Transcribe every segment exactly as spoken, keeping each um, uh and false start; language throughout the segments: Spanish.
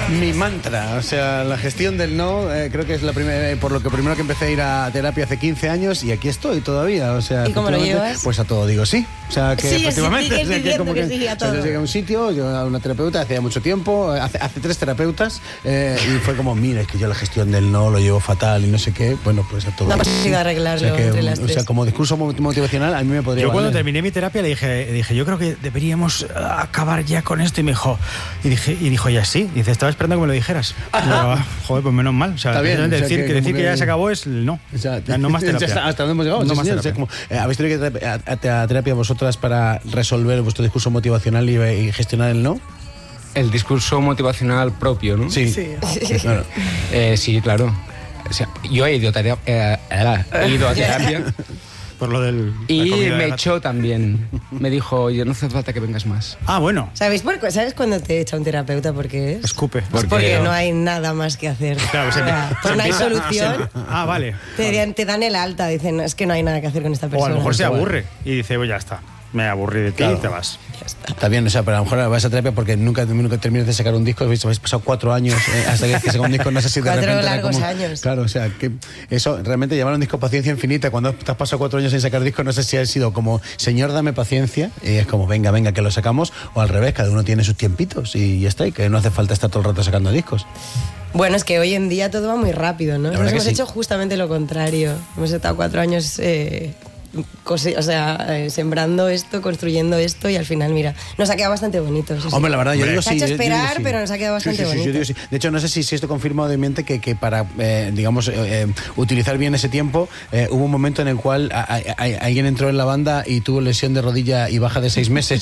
Mi mantra, o sea, la gestión del no, eh, creo que es la primera, eh, por lo que primero que empecé a ir a terapia hace quince años y aquí estoy todavía, o sea... ¿Y cómo lo llevas? Pues a todo digo sí, o sea, que sí, efectivamente... Sí, o sea, que como que, que sí, a todo. O sea, yo llegué a un sitio, yo a una terapeuta hacía mucho tiempo, hace, hace tres terapeutas, eh, y fue como, mira, es que yo la gestión del no lo llevo fatal y no sé qué, bueno, pues a todo. No ha posibilidad de arreglarlo o sea, que, entre las o tres. sea, como discurso motivacional a mí me podría Yo cuando valer. terminé mi terapia le dije, dije, yo creo que deberíamos acabar ya con esto y me dijo, y dije, y dijo ya sí, y dice, estaba esperando que me lo dijeras. Digo, joder, pues menos mal. O sea, Está bien, o sea, decir, que que, decir como que ya que- se acabó es el no. O sea, Ya no más terapia. ya está, hasta dónde hemos llegado. No Sí, más señor, o sea, terapia. como, eh, ¿habéis tenido que ir a, a- a terapia vosotras para resolver vuestro discurso motivacional y, y gestionar el no? El discurso motivacional propio, ¿no? Sí. Sí. Claro. Eh, sí, claro. O sea, yo he ido, tarea- eh, he ido a terapia Por lo del... la y comida de me gato. echó también. Me dijo, oye, no hace falta que vengas más. Ah, bueno. ¿Sabéis, por, qué- ¿Sabes cuándo te echa un terapeuta por qué es? Escupe. Es Porque- porque no hay nada más que hacer. Claro, se- O sea, se no hay empieza- solución. se- Ah, vale. Te, dan- te dan el alta, dicen, es que no hay nada que hacer con esta O persona. a lo mejor se aburre y dice, pues ya está, me aburrí de ti Claro. y te vas. Está bien, o sea, pero a lo mejor vas a terapia porque nunca, nunca terminas de sacar un disco, habéis, habéis pasado cuatro años eh, hasta que saca un disco, no sé si de Cuatro repente era largos como- años. Claro, o sea, que eso, realmente llamar a un disco paciencia infinita, cuando te has pasado cuatro años sin sacar disco, no sé si ha sido como, señor, dame paciencia, y es como, venga, venga, que lo sacamos, o al revés, cada uno tiene sus tiempitos y ya está, y que no hace falta estar todo el rato sacando discos. Bueno, es que hoy en día todo va muy rápido, ¿no? La verdad Nos que hemos sí. hecho justamente lo contrario. Hemos estado cuatro años eh, cose- o sea, eh, sembrando esto, construyendo esto y al final, mira, nos ha quedado bastante bonito. eso sí. Hombre, la verdad, yo digo Se ha sí. hecho yo- yo digo esperar, sí. pero nos ha quedado bastante Sí, sí, sí, yo bonito. digo sí. De hecho, no sé si, si esto confirma de mente que, que para, eh, digamos, eh, eh, utilizar bien ese tiempo, eh, hubo un momento en el cual a- a- a- alguien entró en la banda y tuvo lesión de rodilla y baja de seis meses.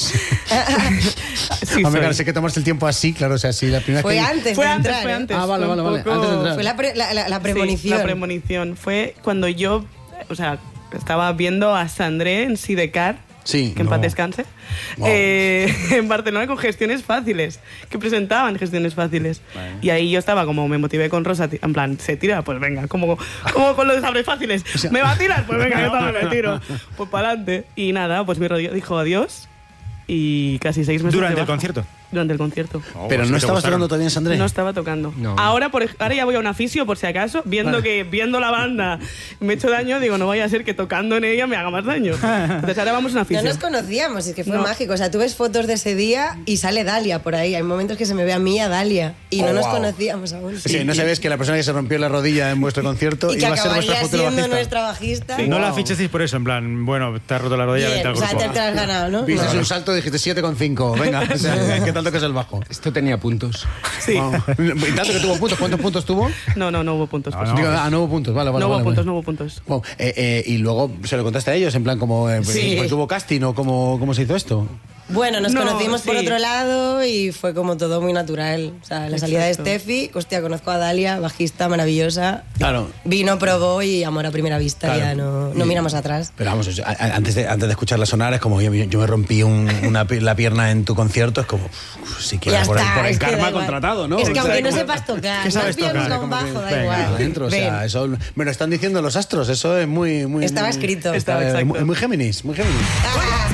Sí, Hombre, claro, soy. sé que tomarse el tiempo así, claro, o sea, si la primera Fue vez que... antes Fue de antes, entrar, fue ¿eh? antes. Ah, vale, fue vale, un vale, poco- antes de entrar. Fue la, pre- la, la- la Sí, premonición. la premonición. Fue cuando yo, o sea, estaba viendo a Sandré en Sidecar, Sí, que en paz no. descanse, Wow. eh, en Barcelona con gestiones fáciles, que presentaban gestiones fáciles. Vale. Y ahí yo estaba como, me motivé con Rosa, ti- en plan, ¿se tira? Pues venga, como, como con los sabres fáciles. ¿Me va a tirar? Pues venga, yo también me tiro. Pues para adelante. Y nada, pues mi rodilla dijo adiós y casi seis meses Durante de el baja. concierto. Durante el concierto. Oh, Pero sí no te estabas gustaron. tocando todavía en Sandré. No estaba tocando. No. Ahora, por, ej- ahora ya voy a una fisio, por si acaso, viendo Vale. que viendo la banda me he hecho daño, digo, no vaya a ser que tocando en ella me haga más daño. Entonces ahora vamos a una No fisio. nos conocíamos, es que fue No. mágico. O sea, tú ves fotos de ese día y sale Dalia por ahí. Hay momentos que se me ve a mí y a Dalia. Y Oh, no nos wow. conocíamos aún. Sí, no sabes que la persona que se rompió la rodilla en vuestro concierto Y que iba a ser vuestra acabaría futura siendo bajista. nuestra bajista. No la Wow. fichasteis por eso, en plan, bueno, te has roto la rodilla, Bien, vente al o sea, grupo. te, te has ganado, ¿no? Viste No. un salto y dijiste siete coma cinco. Venga, o sea, ¿qué tal tocas el bajo? Esto tenía puntos. Sí. Wow. Y tanto que tuvo puntos. ¿Cuántos puntos tuvo? No, no, no hubo puntos. No, pues. no. Digo, ah, no hubo puntos. Vale, vale. No hubo vale, puntos, vale. no hubo puntos. Wow. Eh, eh, y luego se lo contaste a ellos, en plan, como eh, Sí. pues, ¿tuvo casting o cómo, cómo se hizo esto? Bueno, nos No, conocimos por sí. otro lado y fue como todo muy natural. O sea, la salida Exacto. de Steffi, hostia, conozco a Dalia, bajista maravillosa. Claro. Vino, probó y amor a primera vista, Claro. ya no, no Y- miramos atrás. Pero vamos, o sea, a- a- antes de, antes de escucharla sonar, es como yo, yo me rompí un- una, pi- la pierna en tu concierto, es como, uf, si quieres, Ya por, el- está, por el es que da karma igual. contratado, ¿no? Es que O sea, aunque no como- sepas tocar, ¿Qué no sabes has pillado tocar? nunca un Como bajo, da Venga, igual. adentro, o sea, Ven. eso me lo están diciendo los astros, eso es muy... muy Estaba muy- escrito. Está- Estaba es exacto. muy, muy Géminis, muy Géminis. Ah.